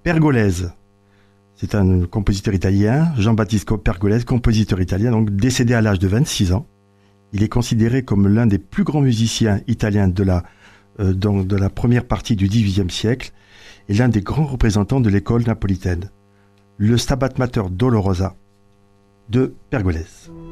Pergolese. C'est un compositeur italien, Jean-Baptiste Pergolese, compositeur italien, donc décédé à l'âge de 26 ans. Il est considéré comme l'un des plus grands musiciens italiens de la première partie du XVIIIe siècle et l'un des grands représentants de l'école napolitaine. Le Stabat Mater Dolorosa de Pergolese.